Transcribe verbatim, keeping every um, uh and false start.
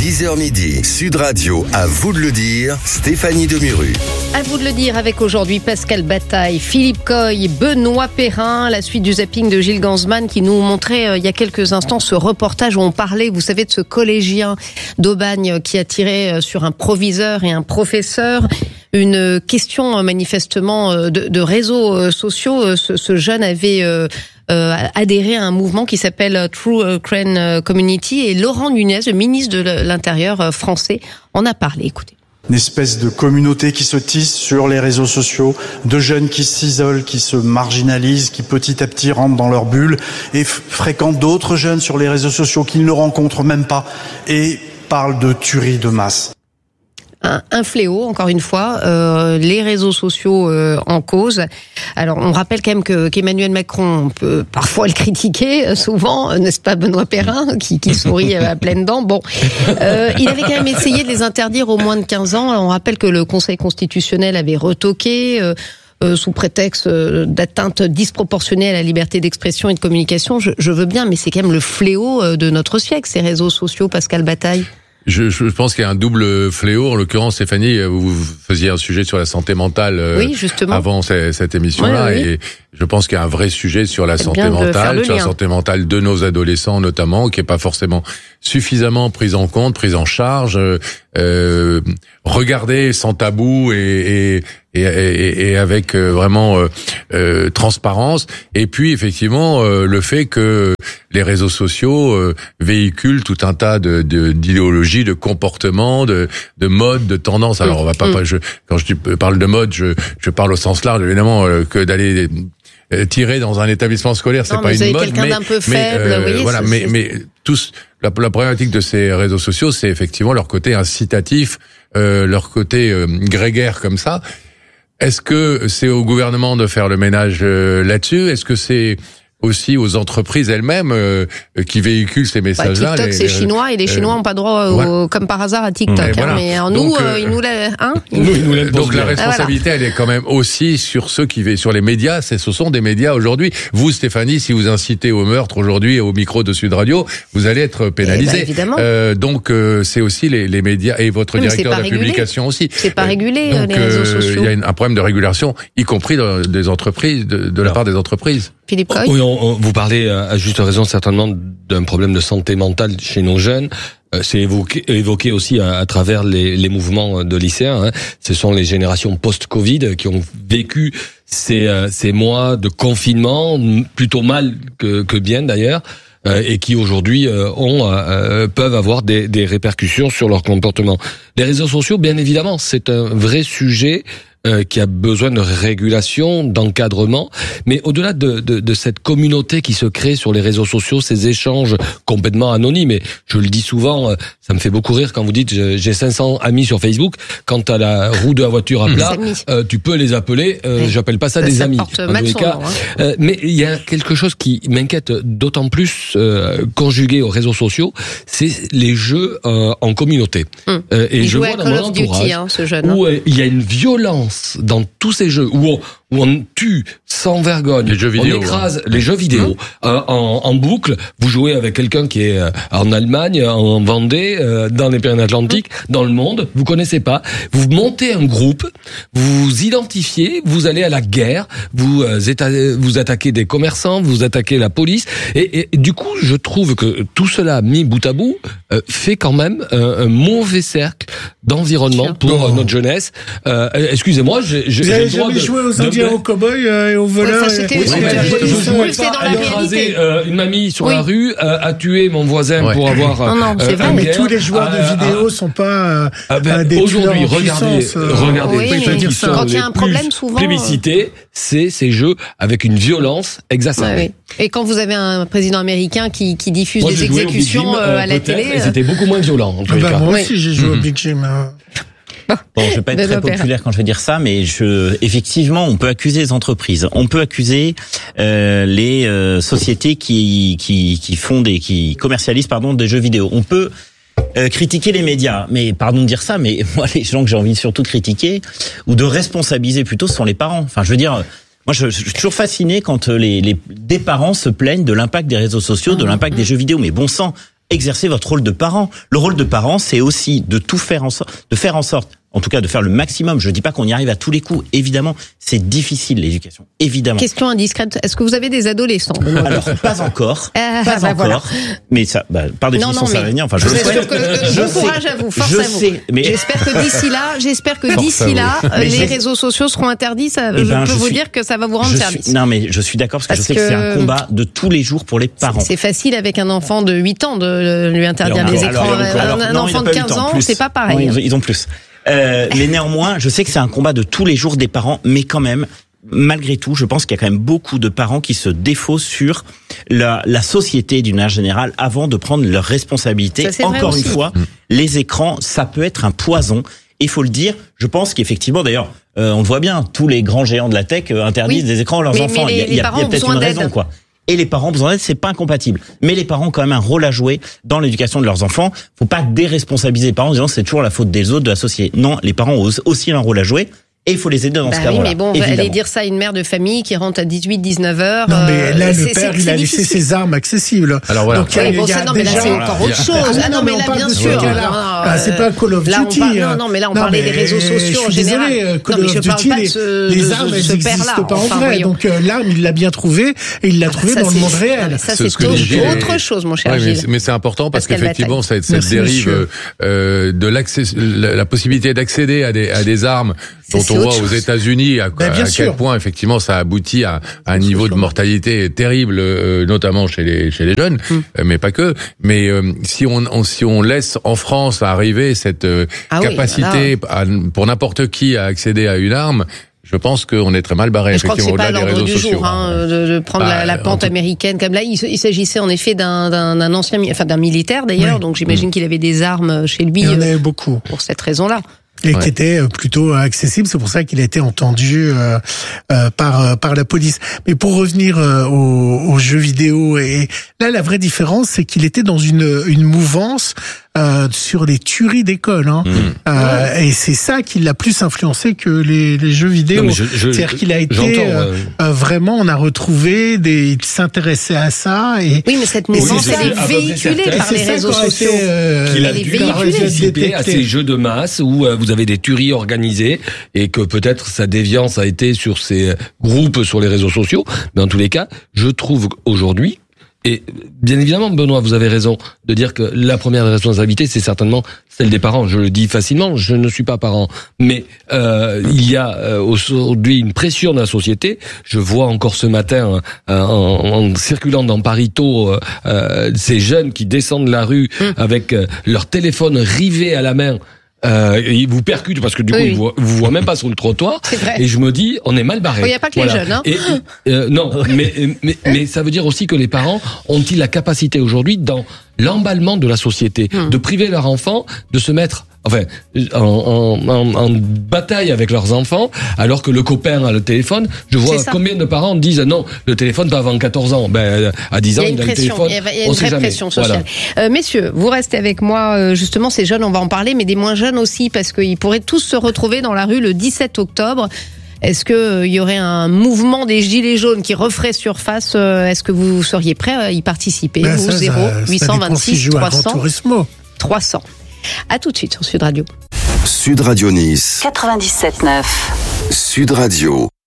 dix heures midi, Sud Radio, à vous de le dire, Stéphanie Demuru. À vous de le dire avec aujourd'hui Pascal Bataille, Philippe Coy, Benoît Perrin, la suite du zapping de Gilles Gansman qui nous montrait euh, il y a quelques instants ce reportage où on parlait, vous savez, de ce collégien d'Aubagne qui a tiré euh, sur un proviseur et un professeur. Une question euh, manifestement euh, de, de réseaux euh, sociaux. Euh, ce, ce jeune avait euh, euh, adhéré à un mouvement qui s'appelle True Ukraine Community et Laurent Nunez, le ministre de l'Intérieur euh, français, en a parlé. Écoutez. Une espèce de communauté qui se tisse sur les réseaux sociaux, de jeunes qui s'isolent, qui se marginalisent, qui petit à petit rentrent dans leur bulle et f- fréquentent d'autres jeunes sur les réseaux sociaux qu'ils ne rencontrent même pas et parlent de tuerie de masse. Un, un fléau, encore une fois, euh, les réseaux sociaux euh, en cause. Alors, on rappelle quand même que qu'Emmanuel Macron, on peut parfois le critiquer, souvent, n'est-ce pas, Benoît Perrin, qui, qui sourit à pleines dents. Bon, euh, il avait quand même essayé de les interdire aux moins de quinze ans. Alors, on rappelle que le Conseil constitutionnel avait retoqué euh, euh, sous prétexte euh, d'atteinte disproportionnée à la liberté d'expression et de communication. Je, je veux bien, mais c'est quand même le fléau euh, de notre siècle, ces réseaux sociaux, Pascal Bataille. Je, je pense qu'il y a un double fléau. En l'occurrence, Stéphanie, vous faisiez un sujet sur la santé mentale oui, justement. avant cette, cette émission-là. Oui, oui. Et je pense qu'il y a un vrai sujet sur la santé mentale, sur la santé mentale de nos adolescents notamment, qui est pas forcément suffisamment prise en compte, prise en charge, euh, regardée sans tabou et, et, et, et, et avec vraiment euh, euh, transparence. Et puis, effectivement, euh, le fait que les réseaux sociaux euh, véhiculent tout un tas de, de d'idéologies, de comportements, de, de modes, de tendances. Alors, on va pas, mmh. pas je, quand je parle de mode, je, je parle au sens large, évidemment, euh, que d'aller tirer dans un établissement scolaire, c'est non, pas une mode, mais, d'un peu mais faible, euh, oui, voilà, c'est, mais c'est... mais tous la, la problématique de ces réseaux sociaux, c'est effectivement leur côté incitatif, euh, leur côté euh, grégaire comme ça. Est-ce que c'est au gouvernement de faire le ménage euh, là-dessus? Est-ce que c'est aussi aux entreprises elles-mêmes euh, qui véhiculent ces messages-là? Bah, TikTok, les, c'est les, chinois et les Chinois n'ont euh, pas droit, au, voilà. comme par hasard, à TikTok. Hein, voilà. Mais alors, nous, euh, ils nous l'a, hein nous, ils nous donc la responsabilité, ah, voilà. elle est quand même aussi sur ceux qui sur les médias. C'est, ce sont des médias aujourd'hui. Vous, Stéphanie, si vous incitez au meurtre aujourd'hui au micro de Sud Radio, vous allez être pénalisé. Eh ben, évidemment. Euh, donc euh, c'est aussi les, les médias et votre oui, directeur de la régulé. publication aussi. C'est pas régulé donc, les réseaux sociaux. Il y a une, un problème de régulation, y compris dans des entreprises, de, de la part des entreprises. Philippe Coy. Oui, on, on, vous parlez à juste raison certainement d'un problème de santé mentale chez nos jeunes. Euh, c'est évoqué, évoqué aussi à, à travers les, les mouvements de lycéens. Hein. Ce sont les générations post-Covid qui ont vécu ces, euh, ces mois de confinement, plutôt mal que, que bien d'ailleurs, euh, et qui aujourd'hui euh, ont euh, peuvent avoir des, des répercussions sur leur comportement. Les réseaux sociaux, bien évidemment, c'est un vrai sujet. Euh, qui a besoin de régulation, d'encadrement, mais au-delà de, de, de cette communauté qui se crée sur les réseaux sociaux, ces échanges complètement anonymes, et je le dis souvent, euh, ça me fait beaucoup rire quand vous dites j'ai cinq cents amis sur Facebook, quand t'as la roue de la voiture à plat, euh, tu peux les appeler, euh, oui. j'appelle pas ça, ça des ça amis. En tous les cas, nom, hein. euh, mais il y a quelque chose qui m'inquiète d'autant plus euh, conjugué aux réseaux sociaux, c'est les jeux euh, en communauté. Hum. Euh, et il je vois dans mon entourage hein, ce jeune, où euh, il y a une violence dans tous ces jeux où on, où on tue sans vergogne, les jeux vidéo, on écrase hein. les jeux vidéo mmh. euh, en, en boucle. Vous jouez avec quelqu'un qui est euh, en Allemagne, en Vendée, euh, dans les Pyrénées-Atlantiques, mmh. dans le monde. Vous connaissez pas. Vous montez un groupe, vous vous identifiez, vous allez à la guerre, vous euh, éta- vous attaquez des commerçants, vous attaquez la police. Et, et, et du coup, je trouve que tout cela mis bout à bout euh, fait quand même euh, un mauvais cercle d'environnement pour euh, notre jeunesse. Euh, excusez Moi, j'ai, j'ai, Vous j'ai avez le droit jamais de, joué aux de, Indiens, de, aux cow-boys euh, et aux voleurs. Ouais, ça, c'était, et... c'était, oui, c'était, je, je jouais c'était pas dans la à écraser euh, une mamie sur oui. la rue, euh, à tuer mon voisin ouais. pour avoir. Non, non, c'est euh, vrai. Mais guerre, tous les joueurs de euh, vidéo euh, sont pas euh, ben, des aujourd'hui, tueurs en regardez, puissance, euh, regardez, oui, ceux qui sont quand il y a un problème, plus souvent, plébiscités, c'est ces jeux avec une violence exacerbée. Ouais, oui. Et quand vous avez un président américain qui, qui diffuse Moi, des exécutions Gym, euh, à la télé, et c'était beaucoup moins violent en tous les bah, cas. moi oui. aussi, j'ai joué mmh. au Big Jim. Hein. Bon, je vais pas être très populaire quand je vais dire ça, mais je, effectivement, on peut accuser les entreprises, on peut accuser euh, les euh, sociétés qui, qui, qui font des, qui commercialisent, pardon, des jeux vidéo. On peut euh, critiquer les médias, mais pardon de dire ça, mais moi, les gens que j'ai envie de surtout critiquer ou de responsabiliser plutôt, ce sont les parents. Enfin, je veux dire. Moi, je, je suis toujours fasciné quand les, les des parents se plaignent de l'impact des réseaux sociaux, de l'impact des jeux vidéo. Mais bon sang. exercer votre rôle de parent. Le rôle de parent, c'est aussi de tout faire en sorte, de faire en sorte, en tout cas de faire le maximum. Je dis pas qu'on y arrive à tous les coups. Évidemment, c'est difficile l'éducation. Évidemment. Question indiscrète. Est-ce que vous avez des adolescents? Alors, pas encore. Euh, pas bah, encore. Voilà. Mais ça, bah, par définition, non, non, ça va venir. Enfin, je je le souhaite. que, je bon sais. courage à vous. Force je à vous. sais. Mais j'espère que d'ici là, j'espère que Force d'ici là, Mais les j'ai... réseaux sociaux seront interdits. Ça, eh je ben, peux je vous suis... dire que ça va vous rendre je service. Suis... Non, mais je suis d'accord parce que parce je sais que... que c'est un combat de tous les jours pour les parents. C'est facile avec un enfant de huit ans de lui interdire les écrans. Alors, alors, un non, enfant de quinze ans, c'est pas pareil. Non, ils ont plus. Euh, mais néanmoins, je sais que c'est un combat de tous les jours des parents, mais quand même, malgré tout, je pense qu'il y a quand même beaucoup de parents qui se défaussent sur la, la société d'une manière générale avant de prendre leurs responsabilités. Encore une fois, mmh. les écrans, ça peut être un poison. Il faut le dire. Je pense qu'effectivement, d'ailleurs, euh, on le voit bien, tous les grands géants de la tech euh, interdisent oui. des écrans à leurs mais, enfants. Mais les, il y a, les il y a peut-être une raison, quoi. Et les parents, besoin d'aide, c'est pas incompatible. Mais les parents ont quand même un rôle à jouer dans l'éducation de leurs enfants. Faut pas déresponsabiliser les parents en disant c'est toujours la faute des autres, de la société. Non, les parents ont aussi un rôle à jouer. Et il faut les aider dans bah ce cas-là. Oui, mais bon, on va aller dire ça à une mère de famille qui rentre à dix-huit, dix-neuf heures. Non, mais là, euh, le père, il a laissé ses armes accessibles. Alors voilà. Donc, il y a, oui, bon, il y a non, mais là, déjà... c'est encore autre chose. Ah, ah non, mais là, bien sûr. Ah, c'est pas Call of Duty. Non, non, mais là, on non, parlait mais des réseaux sociaux en général. Désolé, Call non, mais of je Duty, parle pas de ce, les de, armes, de elles ce n'existent pas en enfin, vrai. voyons. Donc, euh, l'arme, il l'a bien trouvée et il l'a trouvée dans le monde réel. Ça, c'est autre chose, mon cher Gilles. Mais c'est important parce qu'effectivement, cette dérive de l'accès, la possibilité d'accéder à des armes dont on voit aux États-Unis à quel point effectivement ça aboutit à, à un niveau de mortalité terrible, euh, notamment chez les chez les jeunes, mm. euh, mais pas que. Mais euh, si on, on si on laisse en France arriver cette euh, ah capacité oui, voilà. à, pour n'importe qui à accéder à une arme, je pense qu'on est très mal barré. Je crois que c'est pas l'ordre du jour hein, de, de prendre bah, la, la pente tout... américaine comme là. Il, il s'agissait en effet d'un, d'un, d'un ancien, enfin d'un militaire d'ailleurs. Oui. Donc j'imagine mm. qu'il avait des armes chez lui. Il y en avait euh, beaucoup pour cette raison-là. Et ouais. qui était plutôt accessible, c'est pour ça qu'il a été entendu euh, euh, par par la police. Mais pour revenir euh, aux, aux jeux vidéo, et là la vraie différence, c'est qu'il était dans une une mouvance euh, sur les tueries d'école, hein. Mmh. Euh, et c'est ça qui l'a plus influencé que les, les jeux vidéo. Je, je, C'est-à-dire qu'il a été euh, euh, vraiment, on a retrouvé des, il s'intéressait à ça et oui, mais cette mouvance oui, elle est véhiculée par les réseaux sociaux. Euh, qu'il a dû participer à ces jeux de masse où euh, vous avez des tueries organisées et que peut-être sa déviance a été sur ces groupes sur les réseaux sociaux. Mais en tous les cas, je trouve aujourd'hui, et bien évidemment, Benoît, vous avez raison de dire que la première responsabilité, c'est certainement celle des parents. Je le dis facilement, je ne suis pas parent. Mais euh, il y a euh, aujourd'hui une pression de la société. Je vois encore ce matin, euh, en, en circulant dans Paris tôt, euh, ces jeunes qui descendent la rue mmh. avec euh, leur téléphone rivé à la main. Euh, ils vous percutent parce que du coup, oui. ils vous, vous voient même pas sur le trottoir. C'est et je me dis, on est mal barré. Il n'y a pas que voilà. les jeunes, hein. Et, euh, non, mais, mais, mais ça veut dire aussi que les parents ont-ils la capacité aujourd'hui, dans l'emballement de la société, hum. de priver leur enfant de se mettre enfin, en, en, en, en bataille avec leurs enfants, alors que le copain a le téléphone. Je vois combien de parents disent non, le téléphone pas avant quatorze ans. Ben, à dix ans, il, il a le téléphone. Il y a, il y a une vraie pression sociale. Voilà. Euh, messieurs, vous restez avec moi. Justement, ces jeunes, on va en parler, mais des moins jeunes aussi, parce qu'ils pourraient tous se retrouver dans la rue le dix-sept octobre. Est-ce qu'il euh, y aurait un mouvement des gilets jaunes qui referait surface? euh, Est-ce que vous seriez prêt à y participer? Ben Vous, zéro huit cent vingt-six trois cents trois cents. À tout de suite sur Sud Radio. Sud Radio Nice. quatre-vingt-dix-sept neuf. Sud Radio.